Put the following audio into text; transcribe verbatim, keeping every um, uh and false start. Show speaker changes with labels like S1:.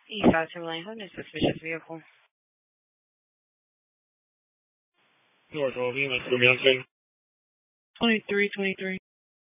S1: Eastside Timberlane Honda, suspicious vehicle.
S2: North Roving, let's go beyond
S1: twenty-three twenty-three.